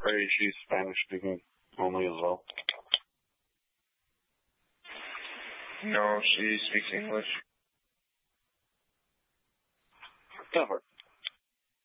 afraid she's Spanish speaking only as well. No, she speaks English. Cover.